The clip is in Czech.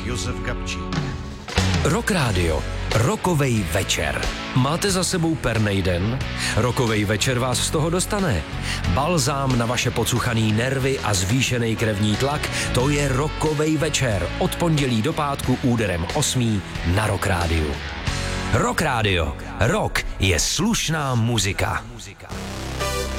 Josef Gabčík. Rock Radio. Rokovej večer. Máte za sebou pernej den? Rokovej večer vás z toho dostane. Balzám na vaše pocuchaný nervy a zvýšený krevní tlak, to je Rokovej večer. Od pondělí do pátku úderem 8 na Rock Radio. Rock Radio. Rock je slušná muzika.